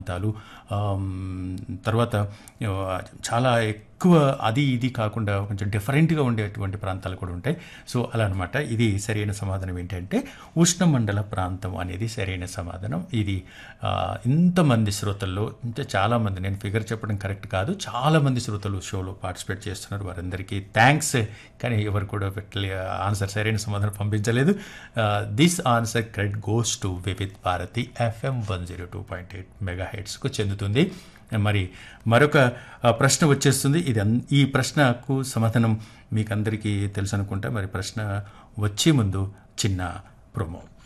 ప్రాంతాలు తర్వాత చాలా ఎక్కువ అది ఇది కాకుండా కొంచెం డిఫరెంట్గా ఉండేటువంటి ప్రాంతాలు కూడా ఉంటాయి. సో అలా అనమాట. ఇది సరైన సమాధానం ఏంటంటే ఉష్ణమండల ప్రాంతం అనేది సరైన సమాధానం. ఇది ఇంతమంది శ్రోతల్లో అంటే చాలామంది, నేను ఫిగర్ చెప్పడం కరెక్ట్ కాదు, చాలామంది శ్రోతలు షోలో పార్టిసిపేట్ చేస్తున్నారు. వారందరికీ థ్యాంక్స్. కానీ ఎవరు కూడా ఆన్సర్ సరైన సమాధానం పంపించలేదు. This answer correct goes to Vividh Bharati FM 102.8 మెగాహెర్ట్స్కు చెందుతుంది. మరి మరొక ప్రశ్న వచ్చేస్తుంది. ఈ ప్రశ్నకు సమాధానం మీకు అందరికీ తెలుసు అనుకుంటా. మరి ప్రశ్న వచ్చే ముందు చిన్న ప్రోమో.